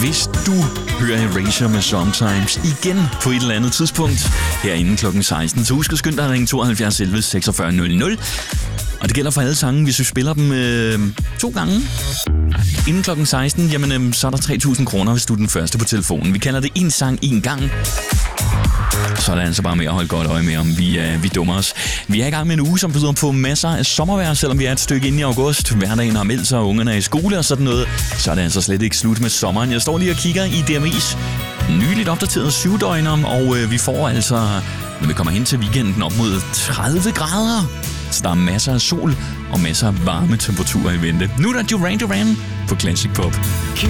hvis du hører Erasure med Sometimes igen på et eller andet tidspunkt herinde klokken 16. Så husk at skynde dig at ringe 72 11 46 00. Og det gælder for alle sange, hvis du spiller dem 2 gange inden klokken 16, jamen så er der 3.000 kroner, hvis du er den første på telefonen. Vi kalder det en sang en gang. Så er det altså bare med at holde godt øje med, om vi dummer os. Vi er i gang med en uge, som byder på masser af sommervejr, selvom vi er et stykke inde i august. Hverdagen har meldt sig, og ungerne er i skole og sådan noget. Så er det altså slet ikke slut med sommeren. Jeg står lige og kigger i DMI's nyligt opdateret 7-døgner, og vi får altså, når vi kommer hen til weekenden, op mod 30 grader. Så der er masser af sol og masser af varme temperaturer i vente. Nu er der Duran Duran på Classic Pop. Keep